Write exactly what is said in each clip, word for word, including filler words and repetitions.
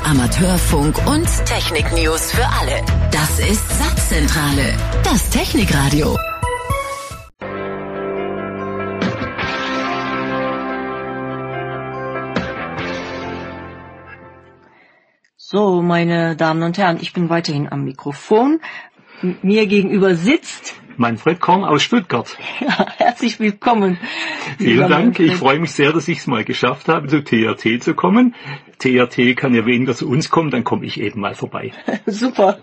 Amateurfunk und Technik-News für alle. Das ist Satzzentrale, das Technikradio. So, meine Damen und Herren, ich bin weiterhin am Mikrofon. Mir gegenüber sitzt Manfred Korn aus Stuttgart. Ja, herzlich willkommen. Vielen Dank. Manfred. Ich freue mich sehr, dass ich es mal geschafft habe, zu T R T zu kommen. T R T kann ja weniger zu uns kommen, dann komme ich eben mal vorbei. Super.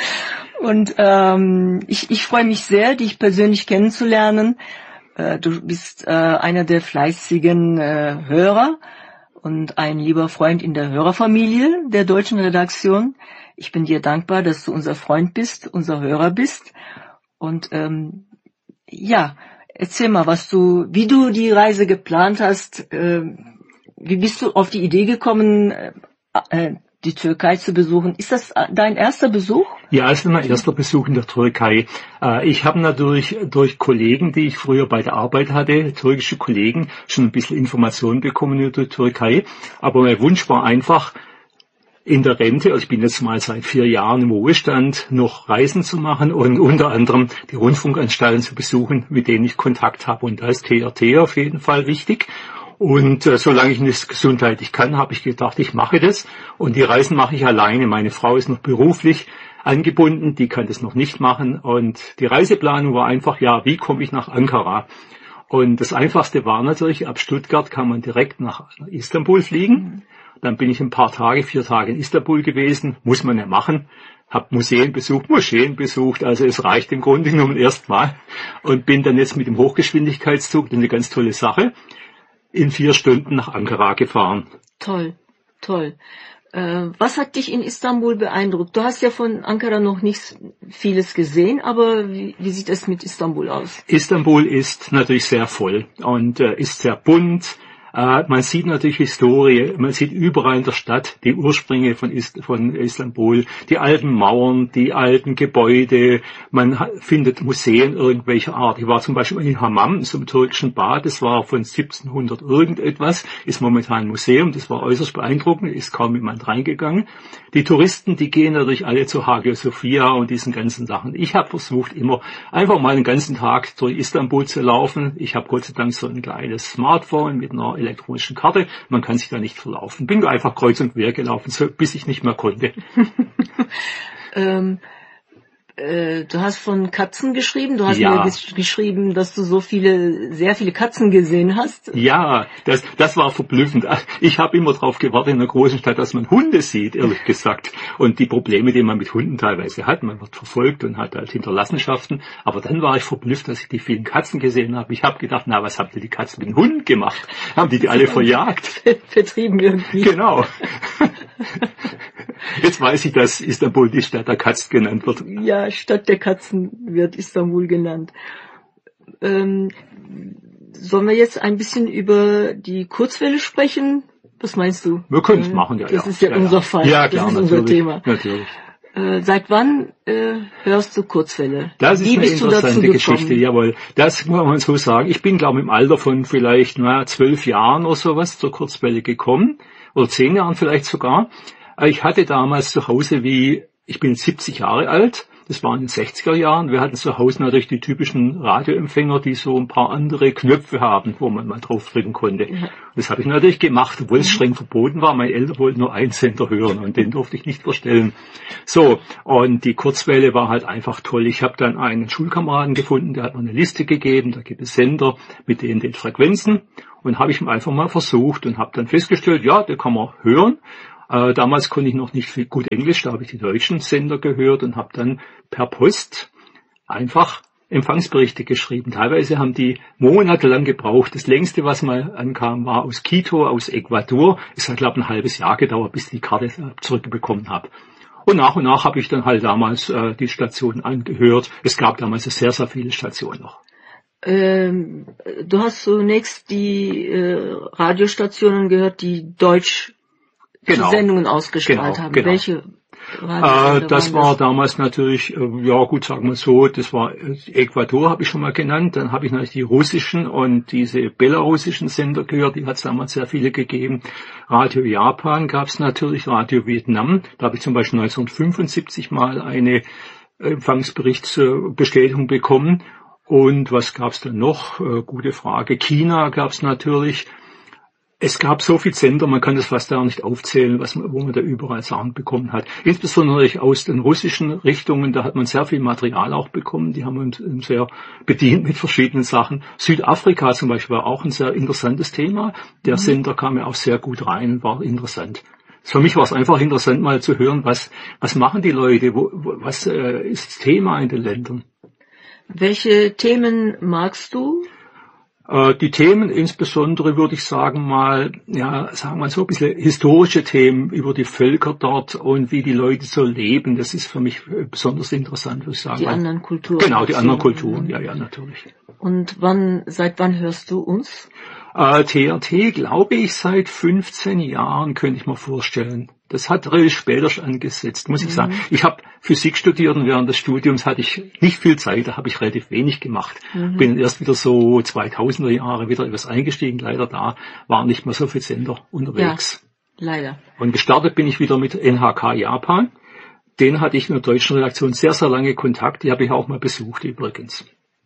Und ähm, ich, ich freue mich sehr, dich persönlich kennenzulernen. Äh, du bist äh, einer der fleißigen äh, Hörer und ein lieber Freund in der Hörerfamilie der deutschen Redaktion. Ich bin dir dankbar, dass du unser Freund bist, unser Hörer bist. Und ähm, ja, erzähl mal, was du, wie du die Reise geplant hast. Äh, wie bist du auf die Idee gekommen, äh, die Türkei zu besuchen? Ist das dein erster Besuch? Ja, es ist mein erster Besuch in der Türkei. Äh, ich habe natürlich durch Kollegen, die ich früher bei der Arbeit hatte, türkische Kollegen, schon ein bisschen Informationen bekommen über die Türkei. Aber mein Wunsch war einfach, in der Rente, also ich bin jetzt mal seit vier Jahren im Ruhestand, noch Reisen zu machen und unter anderem die Rundfunkanstalten zu besuchen, mit denen ich Kontakt habe. Und da ist T R T auf jeden Fall wichtig. Und äh, solange ich es gesundheitlich kann, habe ich gedacht, ich mache das. Und die Reisen mache ich alleine. Meine Frau ist noch beruflich angebunden, die kann das noch nicht machen. Und die Reiseplanung war einfach, ja, wie komme ich nach Ankara? Und das Einfachste war natürlich, ab Stuttgart kann man direkt nach Istanbul fliegen. Dann bin ich ein paar Tage, vier Tage in Istanbul gewesen, muss man ja machen. Hab Museen besucht, Moscheen besucht, also es reicht im Grunde genommen erstmal. Und bin dann jetzt mit dem Hochgeschwindigkeitszug, eine ganz tolle Sache, in vier Stunden nach Ankara gefahren. Toll, toll. Äh, was hat dich in Istanbul beeindruckt? Du hast ja von Ankara noch nicht vieles gesehen, aber wie, wie sieht es mit Istanbul aus? Istanbul ist natürlich sehr voll und äh, ist sehr bunt. Uh, man sieht natürlich Historie, man sieht überall in der Stadt die Ursprünge von, Ist- von Istanbul, die alten Mauern, die alten Gebäude, man ha- findet Museen irgendwelcher Art. Ich war zum Beispiel in Hammam, so einem türkischen Bad, das war von siebzehnhundert irgendetwas, ist momentan ein Museum, das war äußerst beeindruckend, ist kaum jemand reingegangen. Die Touristen, die gehen natürlich alle zu Hagia Sophia und diesen ganzen Sachen. Ich habe versucht, immer einfach mal einen ganzen Tag durch Istanbul zu laufen. Ich habe Gott sei Dank so ein kleines Smartphone mit einer elektronischen Karte. Man kann sich da nicht verlaufen. Bin einfach kreuz und quer gelaufen, so, bis ich nicht mehr konnte. ähm, äh, du hast von Katzen geschrieben. Du hast ja. mir gesch- geschrieben, dass du so viele, sehr viele Katzen gesehen hast. Ja, das, das war verblüffend. Ich habe immer darauf gewartet in einer großen Stadt, dass man Hunde sieht, ehrlich gesagt. Und die Probleme, die man mit Hunden teilweise hat, man wird verfolgt und hat halt Hinterlassenschaften. Aber dann war ich verblüfft, dass ich die vielen Katzen gesehen habe. Ich habe gedacht, na, was haben die Katzen mit den Hunden gemacht? Haben die die alle verjagt? Vertrieben irgendwie. Genau. Jetzt weiß ich, dass Istanbul die Stadt der Katzen genannt wird. Ja, Stadt der Katzen wird Istanbul genannt. Ähm, sollen wir jetzt ein bisschen über die Kurzwelle sprechen? Was meinst du? Wir können es machen, ja. Das ja. ist ja, ja unser ja. Fall. Ja, klar, das ist natürlich, unser Thema. Natürlich. Äh, seit wann äh, hörst du Kurzwelle? Das ist Wie eine bist du dazu interessante Geschichte, gekommen? jawohl. Das muss man so sagen. Ich bin, glaube ich, im Alter von vielleicht na, zwölf Jahren oder sowas zur Kurzwelle gekommen. Oder zehn Jahren vielleicht sogar. Ich hatte damals zu Hause wie, ich bin siebzig Jahre alt. Das war in den sechziger Jahren. Wir hatten zu Hause natürlich die typischen Radioempfänger, die so ein paar andere Knöpfe haben, wo man mal draufdrücken konnte. Ja. Das habe ich natürlich gemacht, obwohl es streng verboten war. Meine Eltern wollten nur einen Sender hören und den durfte ich nicht verstellen. So, und die Kurzwelle war halt einfach toll. Ich habe dann einen Schulkameraden gefunden, der hat mir eine Liste gegeben. Da gibt es Sender mit den, den Frequenzen. Und habe ich ihm einfach mal versucht und habe dann festgestellt, ja, den kann man hören. Äh, damals konnte ich noch nicht viel gut Englisch, da habe ich die deutschen Sender gehört und habe dann per Post einfach Empfangsberichte geschrieben. Teilweise haben die monatelang gebraucht. Das längste, was mal ankam, war aus Quito, aus Ecuador. Es hat, glaube ich, ein halbes Jahr gedauert, bis ich die Karte zurückbekommen habe. Und nach und nach habe ich dann halt damals äh, die Stationen angehört. Es gab damals sehr, sehr viele Stationen noch. Ähm, du hast zunächst die äh, Radiostationen gehört, die Deutsch Genau. Sendungen ausgestrahlt genau, haben. Genau. Welche? Äh, das war das? damals natürlich, äh, ja gut, sagen wir so, das war Ecuador, habe ich schon mal genannt. Dann habe ich natürlich die russischen und diese belarussischen Sender gehört, die hat es damals sehr viele gegeben. Radio Japan gab es natürlich, Radio Vietnam. Da habe ich zum Beispiel neunzehnhundertfünfundsiebzig mal eine Empfangsberichtsbestätigung bekommen. Und was gab es denn noch? Äh, gute Frage. China gab es natürlich. Es gab so viele Sender, man kann das fast gar nicht aufzählen, was man, wo man da überall Sachen bekommen hat. Insbesondere aus den russischen Richtungen, da hat man sehr viel Material auch bekommen. Die haben uns sehr bedient mit verschiedenen Sachen. Südafrika zum Beispiel war auch ein sehr interessantes Thema. Der mhm. Sender kam ja auch sehr gut rein, war interessant. Für mich war es einfach interessant, mal zu hören, was was machen die Leute, wo, wo, was äh, ist das Thema in den Ländern. Welche Themen magst du? Die Themen insbesondere würde ich sagen mal, ja, sagen wir mal so ein bisschen historische Themen über die Völker dort und wie die Leute so leben. Das ist für mich besonders interessant, würde ich sagen. Die anderen Kulturen. Genau, die anderen Kulturen, ja, ja, natürlich. Und wann, seit wann hörst du uns? Äh, T R T, glaube ich, seit fünfzehn Jahren, könnte ich mir vorstellen. Das hat relativ später angesetzt, muss mhm. ich sagen. Ich habe Physik studiert und während des Studiums hatte ich nicht viel Zeit, da habe ich relativ wenig gemacht. Mhm. Bin erst wieder so zweitausender Jahre wieder etwas eingestiegen, leider da waren nicht mehr so viele Sender unterwegs. Ja, leider. Und gestartet bin ich wieder mit N H K Japan. Den hatte ich in der deutschen Redaktion sehr, sehr lange Kontakt. Die habe ich auch mal besucht übrigens.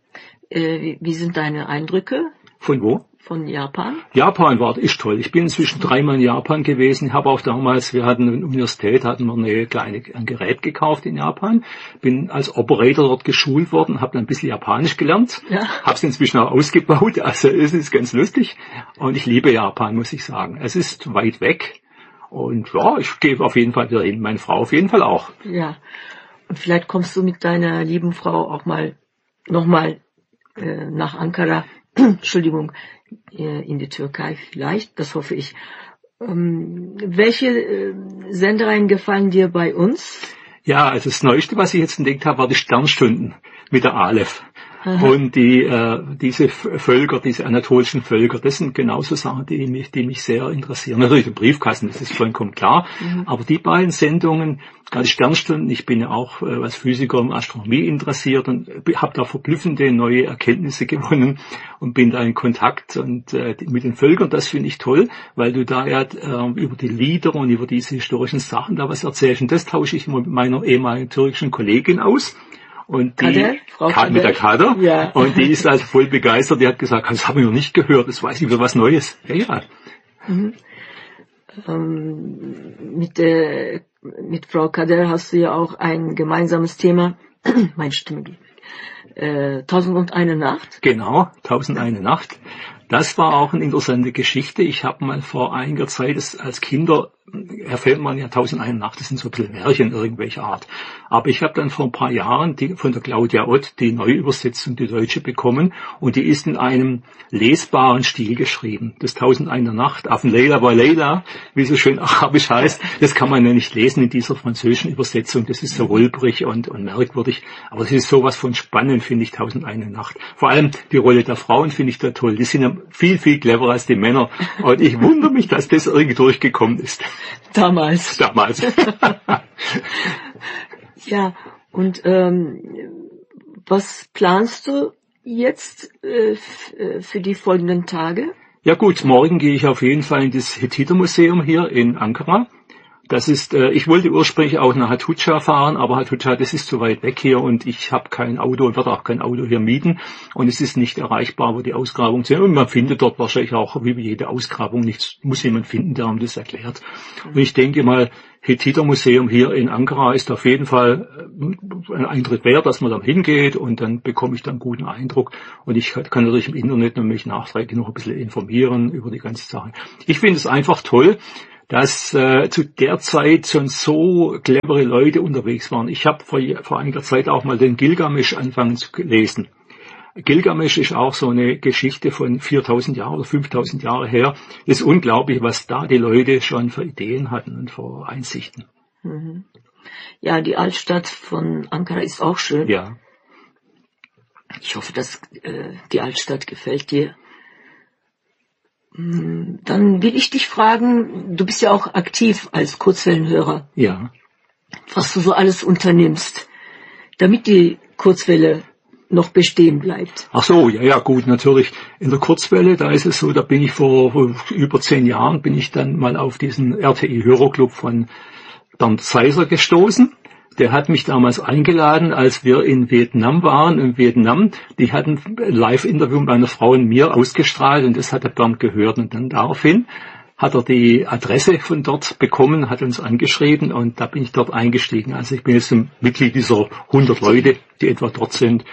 Äh, wie sind deine Eindrücke? Von wo? Von Japan? Japan war, ist toll. Ich bin inzwischen dreimal in Japan gewesen. Ich habe auch damals, wir hatten eine Universität, hatten wir eine kleine, ein Gerät gekauft in Japan. Bin als Operator dort geschult worden, habe dann ein bisschen Japanisch gelernt. Ja. Habe es inzwischen auch ausgebaut. Also es ist ganz lustig. Und ich liebe Japan, muss ich sagen. Es ist weit weg. Und ja, ich gehe auf jeden Fall wieder hin. Meine Frau auf jeden Fall auch. Ja. Und vielleicht kommst du mit deiner lieben Frau auch mal, nochmal äh, nach Ankara. Entschuldigung, in die Türkei vielleicht, das hoffe ich. Ähm, welche äh, Sendereien gefallen dir bei uns? Ja, also das Neueste, was ich jetzt entdeckt habe, war die Sternstunden mit der Aleph. Aha. Und die äh, diese Völker, diese anatolischen Völker, das sind genauso Sachen, die mich, die mich sehr interessieren. Natürlich der Briefkasten, das ist vollkommen klar. Mhm. Aber die beiden Sendungen, gerade Sternstunden, ich bin ja auch äh, als Physiker und Astronomie interessiert und habe da verblüffende neue Erkenntnisse gewonnen und bin da in Kontakt und äh, mit den Völkern, das finde ich toll, weil du da ja äh, über die Lieder und über diese historischen Sachen da was erzählst. Und das tausche ich immer mit meiner ehemaligen türkischen Kollegin aus. Und die, Kader, Frau Kader. Mit der Kader, ja. Und die ist also voll begeistert, die hat gesagt, das habe ich noch nicht gehört, das weiß ich wieder was Neues. Ja, ja. Mhm. Ähm, mit, der, mit Frau Kader hast du ja auch ein gemeinsames Thema, meine Stimme geht äh, Tausend und eine Nacht. Genau, Tausend und eine Nacht. Das war auch eine interessante Geschichte. Ich habe mal vor einiger Zeit, das, als Kinder erfährt man ja Tausend und eine Nacht, das sind so ein bisschen Märchen irgendwelcher Art. Aber ich habe dann vor ein paar Jahren die, von der Claudia Ott die Neuübersetzung, die deutsche, bekommen. Und die ist in einem lesbaren Stil geschrieben. Das Tausend und eine Nacht, Affen Leila wa Leila, wie so schön arabisch heißt. Das kann man ja nicht lesen in dieser französischen Übersetzung. Das ist so wolbrig und, und merkwürdig. Aber es ist sowas von spannend, finde ich, Tausend und eine Nacht. Vor allem die Rolle der Frauen finde ich da toll. Die sind ja viel, viel cleverer als die Männer. Und ich wundere mich, dass das irgendwie durchgekommen ist. Damals. Damals. Ja, und ähm, was planst du jetzt äh, f- für die folgenden Tage? Ja gut, morgen gehe ich auf jeden Fall in das Hethiter-Museum hier in Ankara. Das ist, äh, ich wollte ursprünglich auch nach Hattuja fahren, aber Hattuja, das ist zu weit weg hier und ich habe kein Auto und werde auch kein Auto hier mieten und es ist nicht erreichbar, wo die Ausgrabungen sind. Und man findet dort wahrscheinlich auch, wie jede Ausgrabung, nichts, muss jemand finden, der einem das erklärt. Und ich denke mal, Hethiter-Museum hier in Ankara ist auf jeden Fall ein Eintritt wert, dass man dann hingeht und dann bekomme ich dann einen guten Eindruck. Und ich kann natürlich im Internet nämlich nachträglich noch ein bisschen informieren über die ganze Sache. Ich finde es einfach toll, dass äh, zu der Zeit schon so clevere Leute unterwegs waren. Ich habe vor, vor einiger Zeit auch mal den Gilgamesch angefangen zu lesen. Gilgamesch ist auch so eine Geschichte von viertausend Jahren oder fünftausend Jahre her. Ist unglaublich, was da die Leute schon für Ideen hatten und für Einsichten. Mhm. Ja, die Altstadt von Ankara ist auch schön. Ja. Ich hoffe, dass äh, die Altstadt gefällt dir. Dann will ich dich fragen, du bist ja auch aktiv als Kurzwellenhörer. Ja. was du so alles unternimmst, damit die Kurzwelle noch bestehen bleibt. Ach so, ja, ja, gut, natürlich. In der Kurzwelle, da ist es so, da bin ich vor, vor über zehn Jahren, bin ich dann mal auf diesen R T I-Hörerclub von Bernd Seiser gestoßen. Der hat mich damals eingeladen, als wir in Vietnam waren. In Vietnam, die hatten ein Live-Interview mit einer Frau und mir ausgestrahlt und das hat der Bernd gehört. Und dann daraufhin hat er die Adresse von dort bekommen, hat uns angeschrieben und da bin ich dort eingestiegen. Also ich bin jetzt ein Mitglied dieser hundert Leute, die etwa dort sind.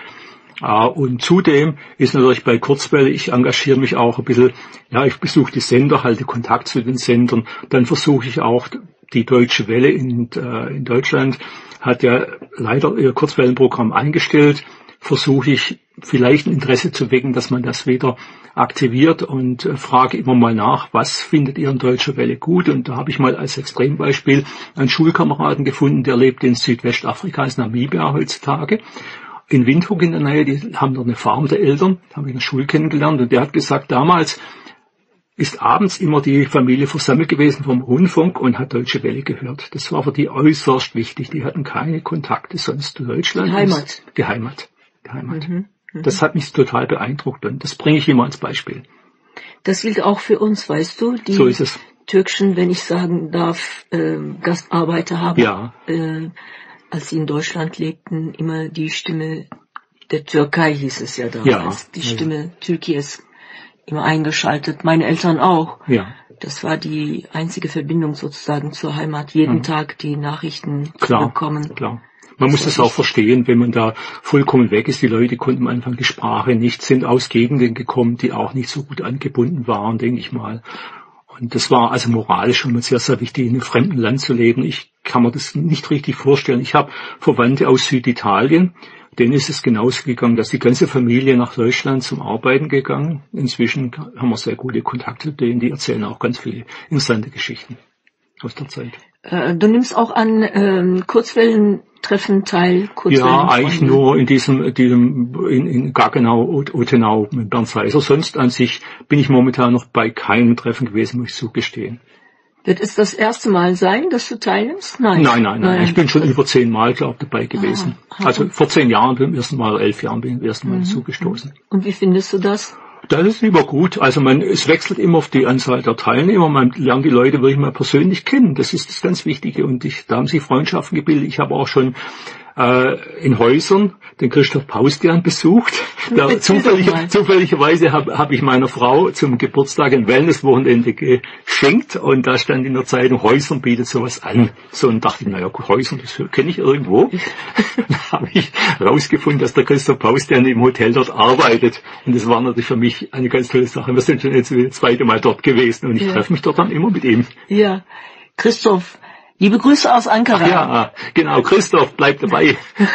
Und zudem ist natürlich bei Kurzwelle, ich engagiere mich auch ein bisschen, ja, ich besuche die Sender, halte Kontakt zu den Sendern. Dann versuche ich auch, die Deutsche Welle in, äh, in Deutschland hat ja leider ihr Kurzwellenprogramm eingestellt. Versuche ich vielleicht ein Interesse zu wecken, dass man das wieder aktiviert und äh, frage immer mal nach, was findet ihr in Deutscher Welle gut? Und da habe ich mal als Extrembeispiel einen Schulkameraden gefunden, der lebt in Südwestafrika, ist Namibia heutzutage. In Windhoek in der Nähe, die haben da eine Farm der Eltern, haben wir in der Schule kennengelernt und der hat gesagt, damals ist abends immer die Familie versammelt gewesen vom Rundfunk und hat Deutsche Welle gehört. Das war für die äußerst wichtig. Die hatten keine Kontakte sonst zu Deutschland. Die Heimat. Die Heimat. Die Heimat. Mhm, mh. Das hat mich total beeindruckt und das bringe ich immer als Beispiel. Das gilt auch für uns, weißt du, die so ist es. türkischen, wenn ich sagen darf, äh, Gastarbeiter haben, ja. äh, als sie in Deutschland lebten, immer die Stimme der Türkei, hieß es ja damals, ja. die Stimme Türkies immer eingeschaltet, meine Eltern auch. Ja. Das war die einzige Verbindung sozusagen zur Heimat, jeden mhm. Tag die Nachrichten klar, zu bekommen. Klar. Man muss das auch verstehen, wenn man da vollkommen weg ist. Die Leute konnten am Anfang die Sprache nicht, sind aus Gegenden gekommen, die auch nicht so gut angebunden waren, denke ich mal. Und das war also moralisch schon mal sehr, sehr wichtig, in einem fremden Land zu leben. Ich kann mir das nicht richtig vorstellen. Ich habe Verwandte aus Süditalien, denen ist es genauso gegangen, dass die ganze Familie nach Deutschland zum Arbeiten gegangen. Inzwischen haben wir sehr gute Kontakte, denen die erzählen auch ganz viele interessante Geschichten aus der Zeit. Äh, du nimmst auch an ähm, Kurzwellentreffen teil? Ja, eigentlich nur in diesem, diesem in, in Gaggenau, Ottenau mit Bernd Seiser. Sonst an sich bin ich momentan noch bei keinem Treffen gewesen, muss ich zugestehen. Wird es das erste Mal sein, dass du teilnimmst? Nein. Nein, nein, nein. nein. Ich bin schon über zehn Mal, glaube ich, dabei gewesen. Ah, also vor zehn Jahren beim ersten Mal, elf Jahren bin ich beim ersten Mal mhm. zugestoßen. Und wie findest du das? Das ist immer gut. Also man, es wechselt immer auf die Anzahl der Teilnehmer. Man lernt die Leute wirklich mal persönlich kennen. Das ist das ganz Wichtige. Und ich, da haben sich Freundschaften gebildet. Ich habe auch schon äh, in Häusern den Christoph Paustian besucht. Da, zufällig, zufälligerweise habe hab ich meiner Frau zum Geburtstag ein Wellnesswochenende geschenkt und da stand in der Zeitung, Häusern bietet sowas an. So, und dachte ich, naja, Häusern, das kenne ich irgendwo. Da habe ich rausgefunden, dass der Christoph Paustian im Hotel dort arbeitet. Und das war natürlich für mich eine ganz tolle Sache. Wir sind schon jetzt das zweite Mal dort gewesen und ich ja. treffe mich dort dann immer mit ihm. Ja, Christoph, liebe Grüße aus Ankara. Ach ja, genau, Christoph, bleib dabei.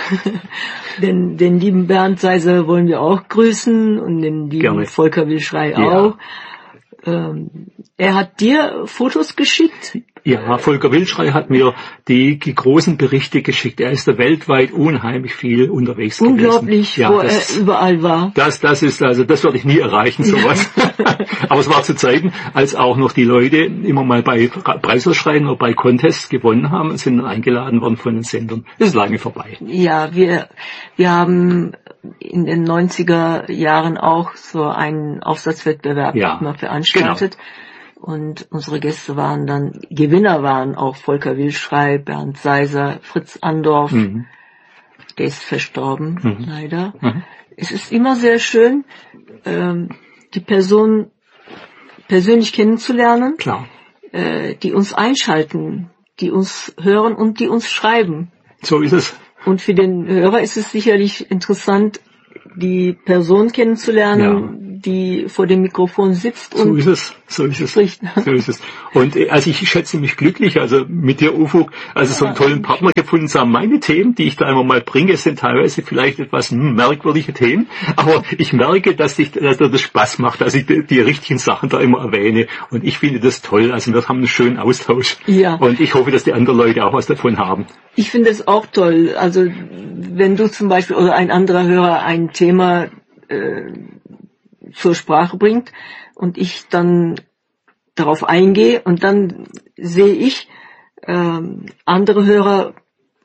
den, den lieben Bernd Seiser wollen wir auch grüßen und den lieben Gerne. Volker Wilschrei ja. auch. Ähm, er hat dir Fotos geschickt? Ja, Volker Wilschrei hat mir die, die großen Berichte geschickt. Er ist da weltweit unheimlich viel unterwegs Unglaublich, gewesen. Ja, wo das, er überall war. Das, das ist, also, das werde ich nie erreichen, sowas. Aber es war zu Zeiten, als auch noch die Leute immer mal bei Preisausschreiben oder bei Contests gewonnen haben und sind dann eingeladen worden von den Sendern. Das ist lange vorbei. Ja, wir, wir haben in den neunziger Jahren auch so einen Aufsatzwettbewerb ja, mal veranstaltet. Genau. Und unsere Gäste waren dann, Gewinner waren auch Volker Wilschrei, Bernd Seiser, Fritz Andorf, mhm. der ist verstorben, mhm. leider. Mhm. Es ist immer sehr schön, ähm, die Person persönlich kennenzulernen, Klar. Äh, die uns einschalten, die uns hören und die uns schreiben. So ist es. Und für den Hörer ist es sicherlich interessant, die Person kennenzulernen, ja. die vor dem Mikrofon sitzt und so ist es, so ist es, spricht. So ist es. Und also ich schätze mich glücklich, also mit dir, Ufuk, also so einen tollen Partner gefunden zu haben. Meine Themen, die ich da immer mal bringe, sind teilweise vielleicht etwas hm, merkwürdige Themen, aber ich merke, dass ich, dass dir das Spaß macht, dass ich die, die richtigen Sachen da immer erwähne und ich finde das toll. Also wir haben einen schönen Austausch ja. und ich hoffe, dass die anderen Leute auch was davon haben. Ich finde es auch toll. Also wenn du zum Beispiel oder ein anderer Hörer ein Thema äh, zur Sprache bringt und ich dann darauf eingehe und dann sehe ich, äh, andere Hörer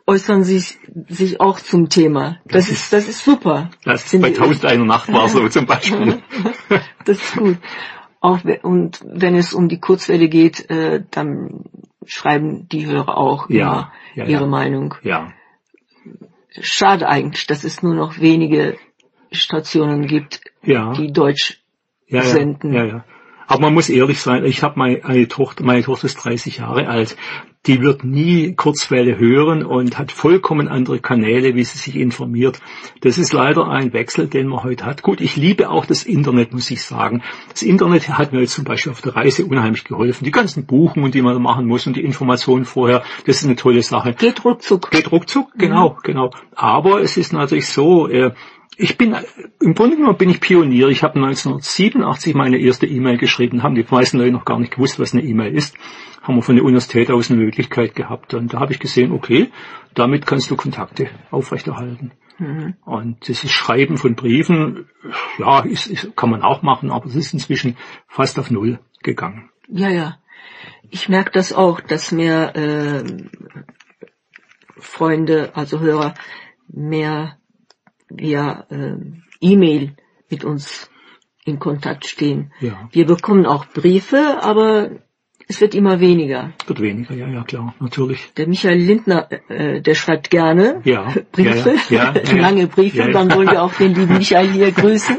äußern sich, sich auch zum Thema. Das, das ist, das ist super. Das bei Tausend eine Nacht war so zum Beispiel. Das ist gut. Auch, und wenn es um die Kurzwelle geht, äh, dann schreiben die Hörer auch ja, immer ja, ihre ja. Meinung. Ja. Schade eigentlich, dass es nur noch wenige Stationen gibt, ja. die Deutsch ja, senden. Ja, ja, ja. Aber man muss ehrlich sein, ich habe meine eine Tochter, meine Tochter ist dreißig Jahre alt, die wird nie Kurzwelle hören und hat vollkommen andere Kanäle, wie sie sich informiert. Das ist leider ein Wechsel, den man heute hat. Gut, ich liebe auch das Internet, muss ich sagen. Das Internet hat mir jetzt zum Beispiel auf der Reise unheimlich geholfen. Die ganzen Buchungen, die man machen muss und die Informationen vorher, das ist eine tolle Sache. Geht ruckzuck. Geht ruckzuck, genau, mhm. genau. Aber es ist natürlich so, äh, Ich bin, im Grunde genommen bin ich Pionier. Ich habe neunzehnhundertsiebenundachtzig meine erste E-Mail geschrieben, haben die meisten Leute noch gar nicht gewusst, was eine E-Mail ist. Haben wir von der Universität aus eine Möglichkeit gehabt. Und da habe ich gesehen, okay, damit kannst du Kontakte aufrechterhalten. Mhm. Und das ist Schreiben von Briefen, ja, ist, ist, kann man auch machen, aber es ist inzwischen fast auf Null gegangen. Ja, ja. Ich merke das auch, dass mehr äh, Freunde, also Hörer, mehr via äh, E-Mail mit uns in Kontakt stehen. Ja. Wir bekommen auch Briefe, aber es wird immer weniger. Wird weniger, ja, ja, klar, natürlich. Der Michael Lindner, äh, der schreibt gerne ja. Briefe, ja, ja, ja, ja, lange Briefe, ja, ja. Dann wollen wir auch den lieben Michael hier grüßen.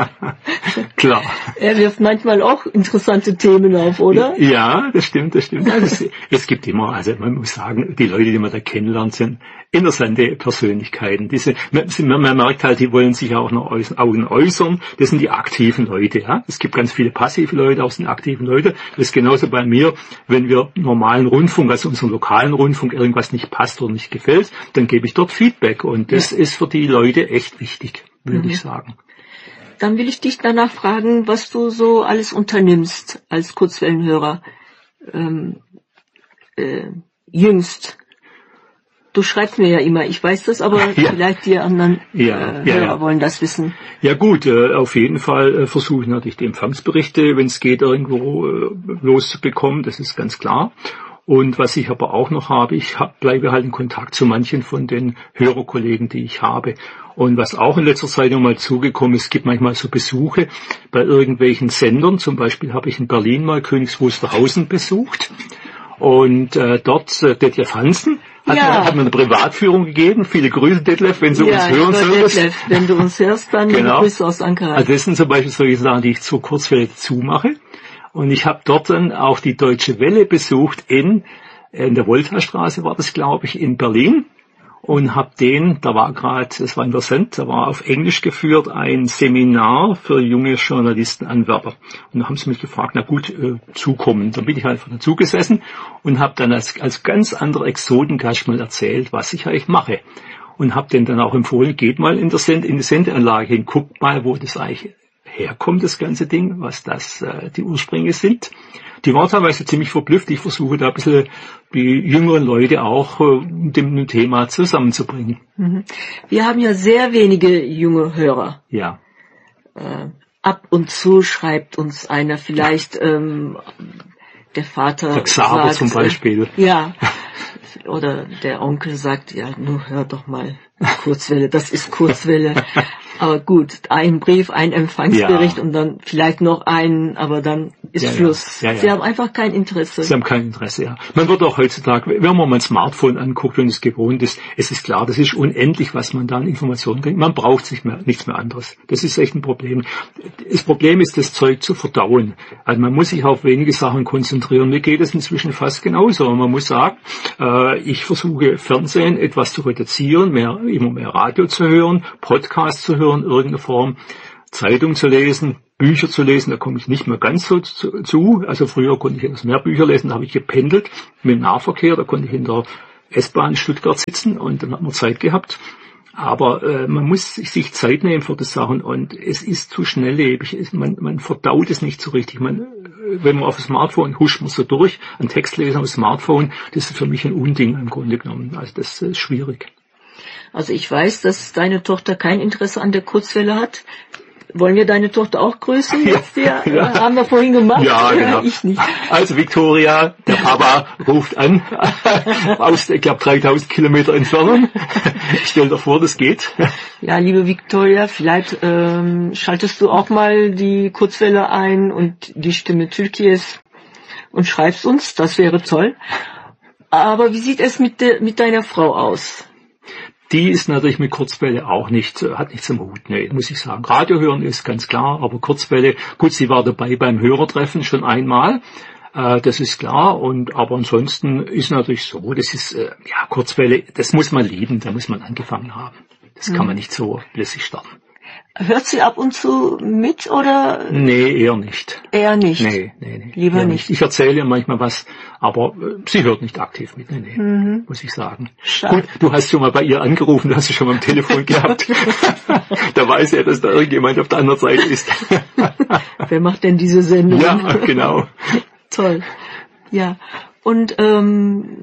Klar. Er wirft manchmal auch interessante Themen auf, oder? Ja, das stimmt, das stimmt. Also es, es gibt immer, also man muss sagen, die Leute, die man da kennenlernt, sind interessante Persönlichkeiten. Diese, man, man merkt halt, die wollen sich auch noch Augen äußern. Das sind die aktiven Leute, ja. Es gibt ganz viele passive Leute, auch sind aktiven Leute. Das ist genauso bei mir, wenn wir normalen Rundfunk, also unseren lokalen Rundfunk, irgendwas nicht passt oder nicht gefällt, dann gebe ich dort Feedback. Und das ja. ist für die Leute echt wichtig, würde mhm. ich sagen. Dann will ich dich danach fragen, was du so alles unternimmst als Kurzwellenhörer. Ähm, äh, jüngst. Du schreibst mir ja immer, ich weiß das, aber ja. vielleicht die anderen ja, äh, ja, Hörer ja. wollen das wissen. Ja gut, äh, auf jeden Fall äh, versuche ich natürlich die Empfangsberichte, wenn es geht, irgendwo äh, loszubekommen, das ist ganz klar. Und was ich aber auch noch habe, ich hab, bleibe halt in Kontakt zu manchen von den Hörerkollegen, die ich habe. Und was auch in letzter Zeit nochmal zugekommen ist, es gibt manchmal so Besuche bei irgendwelchen Sendern. Zum Beispiel habe ich in Berlin mal Königs Wusterhausen besucht. Und äh, dort äh, Detlef Hansen hat, ja. mir, hat mir eine Privatführung gegeben. Viele Grüße, Detlef, wenn du ja, uns hören solltest. Detlef, wenn du uns hörst, dann genau. Grüße aus Ankara. Also das sind zum Beispiel solche Sachen, die ich zur Kurzwelle zumache. Und ich habe dort dann auch die Deutsche Welle besucht in, in der Voltastraße war das, glaube ich, in Berlin. Und habe den, da war gerade, das war in der Send, da war auf Englisch geführt ein Seminar für junge Journalistenanwerber. Und da haben sie mich gefragt, na gut, äh, zukommen. Dann bin ich einfach dazu gesessen und habe dann als, als ganz anderer Exotengast mal erzählt, was ich eigentlich mache. Und habe denen dann auch empfohlen, geht mal in, der Send, in die Sendeanlage hin, guckt mal, wo das eigentlich herkommt, das ganze Ding, was das äh, die Ursprünge sind. Die waren teilweise ziemlich verblüfft. Ich versuche da ein bisschen die jüngeren Leute auch äh, mit dem Thema zusammenzubringen. Mhm. Wir haben ja sehr wenige junge Hörer. Ja. Äh, ab und zu schreibt uns einer vielleicht ähm, der Vater der Xaver sagt, zum Beispiel. Äh, ja. Oder der Onkel sagt, ja, nur hör doch mal Kurzwelle, das ist Kurzwelle. Aber gut, ein Brief, ein Empfangsbericht ja. und dann vielleicht noch einen, aber dann ist ja, Schluss. Ja. Ja, ja. Sie haben einfach kein Interesse. Sie haben kein Interesse, ja. Man wird auch heutzutage, wenn man mal ein Smartphone anguckt und es gewohnt ist, es ist klar, das ist unendlich, was man da an Informationen kriegt. Man braucht sich mehr, nichts mehr anderes. Das ist echt ein Problem. Das Problem ist, das Zeug zu verdauen. Also man muss sich auf wenige Sachen konzentrieren. Mir geht es inzwischen fast genauso. Man muss sagen, äh, ich versuche Fernsehen etwas zu reduzieren, mehr, immer mehr Radio zu hören, Podcast zu hören, in irgendeiner Form, Zeitung zu lesen, Bücher zu lesen, da komme ich nicht mehr ganz so zu, zu. Also früher konnte ich etwas mehr Bücher lesen, da habe ich gependelt mit dem Nahverkehr, da konnte ich in der S-Bahn in Stuttgart sitzen und dann hat man Zeit gehabt. Aber äh, man muss sich Zeit nehmen für die Sachen und es ist zu schnelllebig. Man, man verdaut es nicht so richtig. Man, wenn man auf dem Smartphone huscht man so durch, ein Text lesen auf dem Smartphone, das ist für mich ein Unding im Grunde genommen. Also das ist schwierig. Also ich weiß, dass deine Tochter kein Interesse an der Kurzwelle hat. wollen wir deine Tochter auch grüßen? Ja, Jetzt hier, ja. Haben wir vorhin gemacht. Ja, genau. Ich nicht. Also Victoria, der Papa ruft an, aus, ich glaube, dreitausend Kilometer Entfernung. Stell dir vor, das geht. Ja, liebe Victoria, vielleicht ähm, schaltest du auch mal die Kurzwelle ein und die Stimme Türkies und schreibst uns, das wäre toll. Aber wie sieht es mit, de, mit deiner Frau aus? Die ist natürlich mit Kurzwelle auch nicht, hat nichts am Hut, nee, muss ich sagen. Radio hören ist ganz klar, aber Kurzwelle, gut, sie war dabei beim Hörertreffen schon einmal, äh, das ist klar, und aber ansonsten ist natürlich so, das ist, äh, ja, Kurzwelle, das muss man lieben, da muss man angefangen haben. Das kann man nicht so lässig starten. Hört sie ab und zu mit, oder? Nee, eher nicht. Eher nicht? Nee, nee, nee. Lieber nicht. nicht. Ich erzähle ihr manchmal was, aber äh, sie hört nicht aktiv mit, nee, nee, mhm. muss ich sagen. Schade. Gut, du hast schon mal bei ihr angerufen, du hast sie schon mal am Telefon gehabt. Da weiß er, dass da irgendjemand auf der anderen Seite ist. Wer macht denn diese Sendung? Ja, genau. Toll. Ja, und ähm,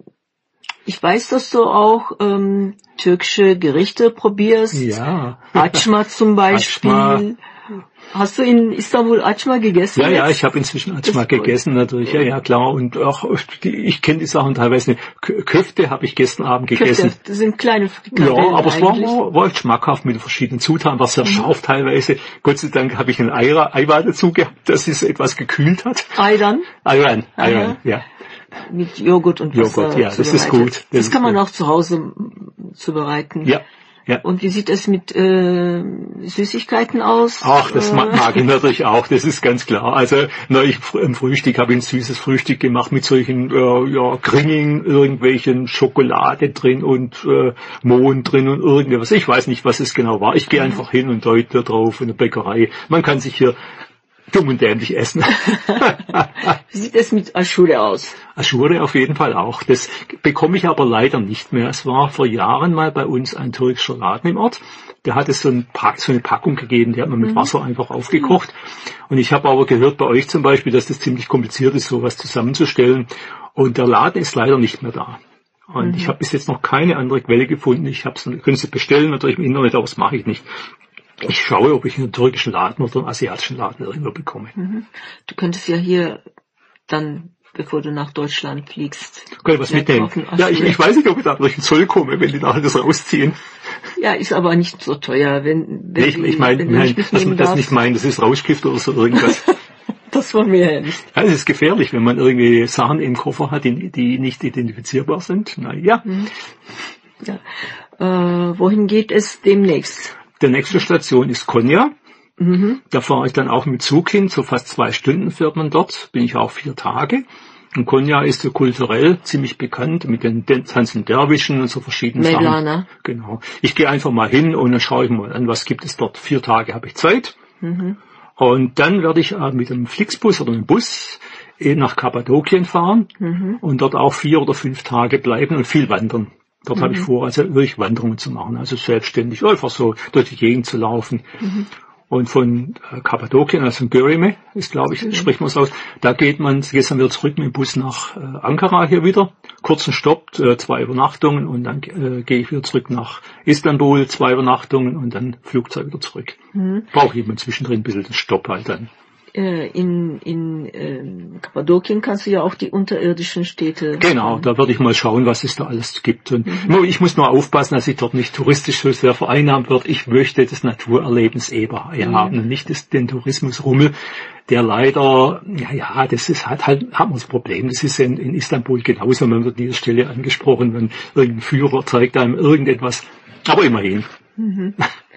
ich weiß, dass du auch ähm, türkische Gerichte probierst. Ja. Açma zum Beispiel. Açma. Hast du in Istanbul Açma gegessen? Ja, jetzt? ja, ich habe inzwischen Açma gegessen natürlich. Ja, ja, klar. Und auch die, ich kenne die Sachen teilweise nicht. Köfte habe ich gestern Abend gegessen. Köfte, das sind kleine Frikadellen. Ja, aber es war, eigentlich. war, war schmackhaft mit verschiedenen Zutaten, war sehr Mhm. scharf teilweise. Gott sei Dank habe ich ein Ei, Eiweiß dazu gehabt, dass es etwas gekühlt hat. Ayran Ayran, Ayran, Aha. ja. mit Joghurt und Wasser. Joghurt, ja, das ist zubereitet. gut. Das, Das ist kann man gut. auch zu Hause zubereiten. Ja, ja. Und wie sieht es mit äh, Süßigkeiten aus? Ach, das äh, mag, mag ich natürlich auch, das ist ganz klar. Also neulich im Frühstück habe ich ein süßes Frühstück gemacht mit solchen äh, ja, Kringeln, irgendwelchen Schokolade drin und äh, Mohn drin und irgendwas. Ich weiß nicht, was es genau war. Ich gehe einfach hin und deute drauf in der Bäckerei. Man kann sich hier dumm und dämlich essen. Wie sieht es mit Aschure aus? Aschure auf jeden Fall auch. Das bekomme ich aber leider nicht mehr. Es war vor Jahren mal bei uns ein türkischer Laden im Ort. Der hat es so, ein Pack, so eine Packung gegeben, die hat man mit Wasser einfach aufgekocht. Und ich habe aber gehört bei euch zum Beispiel, dass das ziemlich kompliziert ist, sowas zusammenzustellen. Und der Laden ist leider nicht mehr da. Und mhm. ich habe bis jetzt noch keine andere Quelle gefunden. Ich habe es, können Sie bestellen natürlich im Internet, aber das mache ich nicht. Ich schaue, ob ich einen türkischen Laden oder einen asiatischen Laden irgendwo bekomme. Mhm. Du könntest ja hier dann, bevor du nach Deutschland fliegst, kann ich was mitnehmen? Ja, ich, ich weiß nicht, ob ich da durch den Zoll komme, wenn die nachher das rausziehen. Ja, ist aber nicht so teuer, wenn, wenn nee, ich, ich meine, mein, dass man das nicht meint, das ist Rauschgift oder so irgendwas. Das wollen wir ja nicht. Ja, es ist gefährlich, wenn man irgendwie Sachen im Koffer hat, die, die nicht identifizierbar sind. Na ja. Mhm. Ja. Äh, wohin geht es demnächst? Der nächste Station ist Konya. Mhm. Da fahre ich dann auch mit Zug hin, so fast zwei Stunden fährt man dort, bin ich auch vier Tage. Und Konya ist so kulturell ziemlich bekannt mit den ganzen Derwischen und so verschiedenen Mevlana. Sachen. Genau. Ich gehe einfach mal hin und dann schaue ich mal an, was gibt es dort. Vier Tage habe ich Zeit. Mhm. Und dann werde ich mit einem Flixbus oder einem Bus nach Kappadokien fahren Mhm. und dort auch vier oder fünf Tage bleiben und viel wandern. Dort Mhm. habe ich vor, also wirklich Wanderungen zu machen, also selbstständig, einfach so durch die Gegend zu laufen. Mhm. Und von äh, Kappadokien, also Göreme, ist glaube ich, mhm. spricht man es aus, da geht man, geht dann wieder zurück mit dem Bus nach äh, Ankara hier wieder, kurzen Stopp, äh, zwei Übernachtungen und dann äh, gehe ich wieder zurück nach Istanbul, zwei Übernachtungen und dann Flugzeug wieder zurück. Mhm. Brauche ich immer zwischendrin ein bisschen den Stopp halt dann. In, in ähm, Kappadokien kannst du ja auch die unterirdischen Städte... Genau, da würde ich mal schauen, was es da alles gibt. Und mhm. ich muss nur aufpassen, dass ich dort nicht touristisch so sehr vereinnahmt wird. Ich möchte das Naturerlebnis eher mhm. haben und nicht das, den Tourismusrummel, der leider, ja, ja, das ist halt, halt haben wir das Problem. Das ist in, in Istanbul genauso. Man wird an dieser Stelle angesprochen, wenn irgendein Führer zeigt einem irgendetwas. Aber immerhin. Mhm.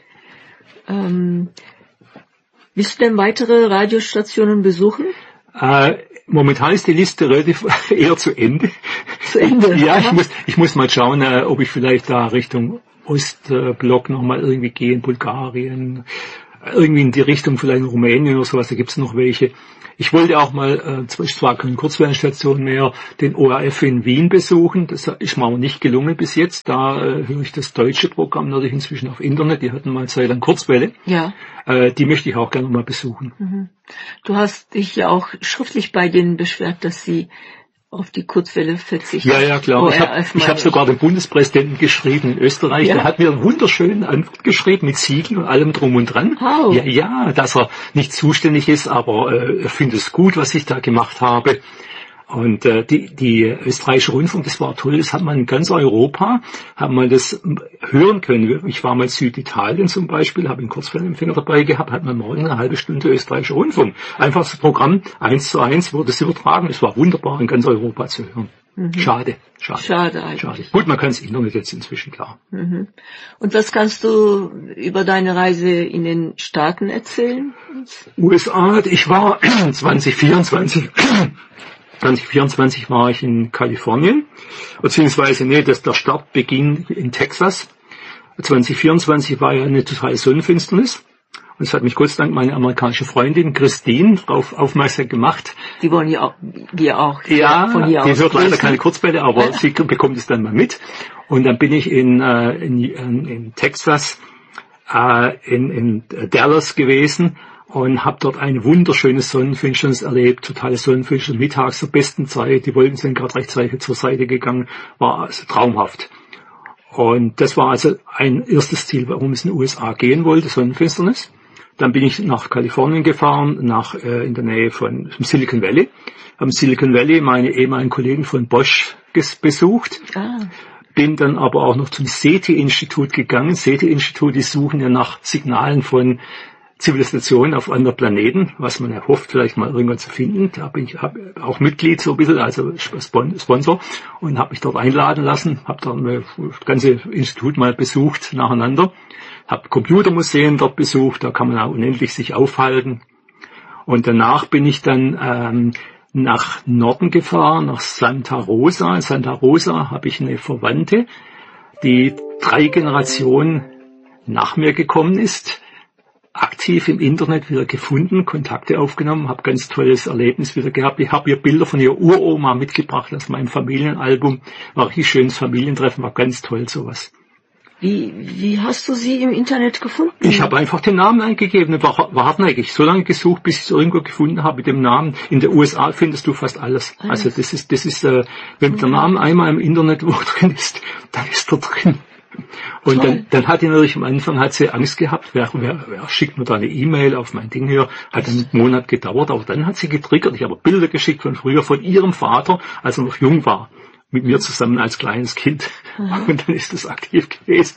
ähm... Willst du denn weitere Radiostationen besuchen? Äh, momentan ist die Liste relativ eher zu Ende. Zu Ende? Ja, ich muss, ich muss mal schauen, äh, ob ich vielleicht da Richtung Ostblock nochmal irgendwie gehe, in Bulgarien, irgendwie in die Richtung vielleicht in Rumänien oder sowas, da gibt's noch welche. Ich wollte auch mal, äh, zwar keine Kurzwellenstation mehr, den O R F in Wien besuchen. Das ist mir aber nicht gelungen bis jetzt. Da äh, höre ich das deutsche Programm natürlich inzwischen auf Internet. Die hatten mal Zeit lang Kurzwelle. Ja. Äh, die möchte ich auch gerne mal besuchen. Mhm. Du hast dich ja auch schriftlich bei denen beschwert, dass sie auf die Kurzwelle verzichtet. Ja, ja, klar. Ich habe ich hab sogar den Bundespräsidenten geschrieben in Österreich. Ja. Der hat mir einen wunderschönen Antwort geschrieben mit Siegeln und allem drum und dran. Oh. Ja, ja, dass er nicht zuständig ist, aber äh, er findet es gut, was ich da gemacht habe. Und äh, die, die österreichische Rundfunk, das war toll, das hat man in ganz Europa, hat man das hören können. Ich war mal in Süditalien zum Beispiel, habe einen Kurzwellenempfänger dabei gehabt, hat man morgen eine halbe Stunde österreichischer Rundfunk. Einfach das Programm eins zu eins wurde es übertragen. Es war wunderbar in ganz Europa zu hören. Mhm. Schade, schade. Schade eigentlich. Schade. Gut, man kann das Internet jetzt inzwischen, klar. Mhm. Und was kannst du über deine Reise in den Staaten erzählen? U S A, ich war zwanzig vierundzwanzig... zwanzig vierundzwanzig war ich in Kalifornien, beziehungsweise, nee, das, der Start beging in Texas. zwanzig vierundzwanzig war ja eine totale Sonnenfinsternis. Und es hat mich Gott sei Dank meine amerikanische Freundin Christine darauf aufmerksam gemacht. Die wollen ja auch, wir auch. Ja, von hier die aus hört leider grüßen. keine Kurzwelle, aber sie bekommt es dann mal mit. Und dann bin ich in, äh, in, in, in Texas, äh, in, in Dallas gewesen. Und habe dort eine wunderschöne Sonnenfinsternis erlebt, totale Sonnenfinsternis, mittags zur besten Zeit, die Wolken sind gerade rechtzeitig zur Seite gegangen, war also traumhaft. Und das war also ein erstes Ziel, warum es in den U S A gehen wollte, Sonnenfinsternis. Dann bin ich nach Kalifornien gefahren, nach äh, in der Nähe von Silicon Valley. Am Silicon Valley meine ehemaligen Kollegen von Bosch ges- besucht. Ah. Bin dann aber auch noch zum SETI-Institut gegangen. SETI-Institut, die suchen ja nach Signalen von Zivilisation auf anderen Planeten, was man erhofft, vielleicht mal irgendwann zu finden. Da bin ich hab auch Mitglied so ein bisschen, also Sponsor, und habe mich dort einladen lassen, habe dann das ganze Institut mal besucht nacheinander, habe Computermuseen dort besucht, da kann man auch unendlich sich aufhalten. Und danach bin ich dann ähm, nach Norden gefahren, nach Santa Rosa. In Santa Rosa habe ich eine Verwandte, die drei Generationen nach mir gekommen ist, aktiv im Internet wieder gefunden, Kontakte aufgenommen, habe ganz tolles Erlebnis wieder gehabt. Ich habe ihr Bilder von ihrer Uroma mitgebracht aus meinem Familienalbum. War richtig schönes Familientreffen, war ganz toll sowas. Wie, wie hast du sie im Internet gefunden? Ich habe einfach den Namen eingegeben, war, war hartnäckig, so lange gesucht, bis ich es irgendwo gefunden habe mit dem Namen. In der U S A findest du fast alles. alles. Also das ist, das ist, äh, wenn mhm. der Name einmal im Internet wo drin ist, dann ist er drin. Und dann, dann hat sie natürlich am Anfang hat sie Angst gehabt, wer, wer, wer schickt mir da eine E-Mail auf mein Ding hier, hat einen Monat gedauert, aber dann hat sie getriggert. Ich habe Bilder geschickt von früher, von ihrem Vater, als er noch jung war, mit mir zusammen als kleines Kind. Mhm. Und dann ist das aktiv gewesen.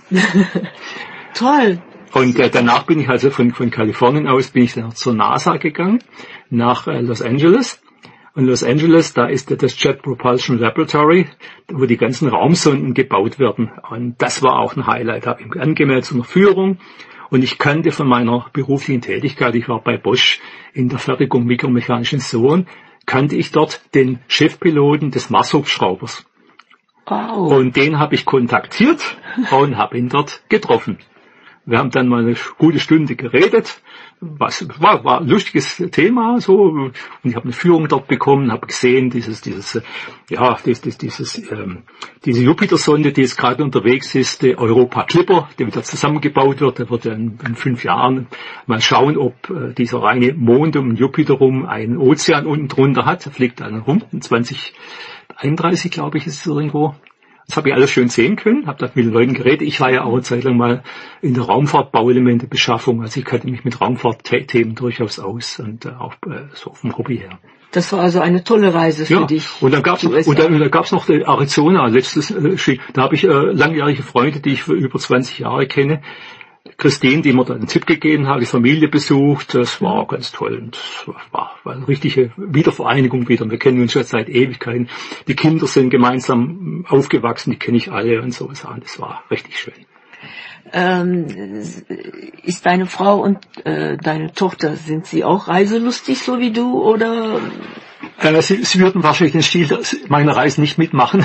Toll. Und äh, danach bin ich also von, von Kalifornien aus, bin ich dann zur NASA gegangen, nach äh, Los Angeles. In Los Angeles, da ist das Jet Propulsion Laboratory, wo die ganzen Raumsonden gebaut werden. Und das war auch ein Highlight. Ich habe mich angemeldet zu einer Führung. Und ich kannte von meiner beruflichen Tätigkeit, ich war bei Bosch in der Fertigung mikromechanischen Sensoren, kannte ich dort den Chefpiloten des Mars-Hubschraubers. Oh. Und den habe ich kontaktiert und habe ihn dort getroffen. Wir haben dann mal eine gute Stunde geredet. Was war, war ein lustiges Thema so, und ich habe eine Führung dort bekommen, habe gesehen dieses dieses ja dieses dieses ähm, diese Jupiter-Sonde, die jetzt gerade unterwegs ist, der Europa Clipper, der wieder zusammengebaut wird, der wird in, in fünf Jahren mal schauen, ob äh, dieser reine Mond um Jupiter rum einen Ozean unten drunter hat, der fliegt dann rum, in zwanzig einunddreißig glaube ich ist es irgendwo. Das habe ich alles schön sehen können, habe da mit den Leuten geredet. Ich war ja auch eine Zeit lang mal in der Raumfahrt-Bauelemente-Beschaffung, also ich kannte mich mit Raumfahrtthemen durchaus aus und äh, auch äh, so vom Hobby her. Das war also eine tolle Reise für ja. dich. Und dann gab's und dann, und dann gab's noch die Arizona, letztes äh, da habe ich äh, langjährige Freunde, die ich für über zwanzig Jahre kenne. Christine, die mir da einen Tipp gegeben hat, die Familie besucht, das war auch ganz toll und war, war eine richtige Wiedervereinigung wieder. Wir kennen uns schon seit Ewigkeiten. Die Kinder sind gemeinsam aufgewachsen, die kenne ich alle und so. Das war richtig schön. Ähm, ist deine Frau und äh, deine Tochter, sind sie auch reiselustig, so wie du, oder? Äh, sie, sie würden wahrscheinlich den Stil meiner Reise nicht mitmachen.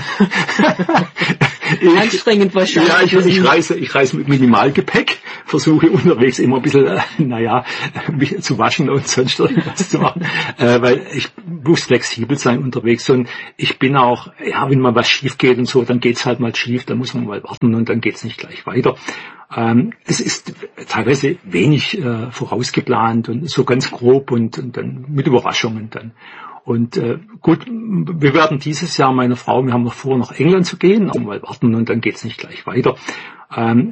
ich, Anstrengend wahrscheinlich. Ja, ich, ich reise, ich reise mit Minimalgepäck, versuche unterwegs immer ein bisschen, äh, naja, mich zu waschen und sonst irgendwas zu machen, äh, weil ich muss flexibel sein unterwegs und ich bin auch, ja, wenn mal was schief geht und so, dann geht's halt mal schief, dann muss man mal warten und dann geht's nicht gleich weiter. Ähm, es ist teilweise wenig äh, vorausgeplant und so ganz grob und, und dann mit Überraschungen dann. Und äh, gut, wir werden dieses Jahr, meine Frau, wir haben noch vor, nach England zu gehen, aber mal warten und dann geht's nicht gleich weiter. Ähm,